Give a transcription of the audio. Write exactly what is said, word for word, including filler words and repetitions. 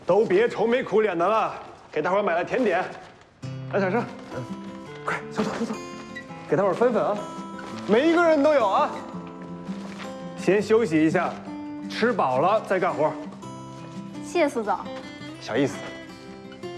都别愁眉苦脸的了，给大伙买了甜点。来，小生，嗯，快走走走走，给大伙分分啊，每一个人都有啊。先休息一下，吃饱了再干活。 谢谢苏总。 小意思。